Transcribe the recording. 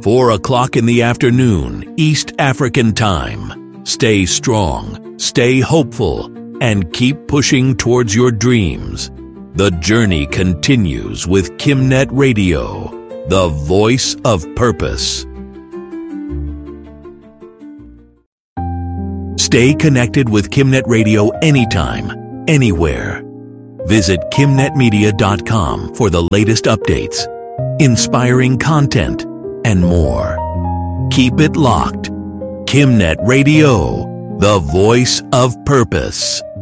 4 o'clock in the afternoon, East African Time. Stay strong, stay hopeful, and keep pushing towards your dreams. The journey continues with KimNet Radio, the voice of purpose. Stay connected with KimNet Radio anytime, anywhere. Visit KimNetMedia.com for the latest updates, inspiring content, and more. Keep it locked. KimNet Radio, the voice of purpose.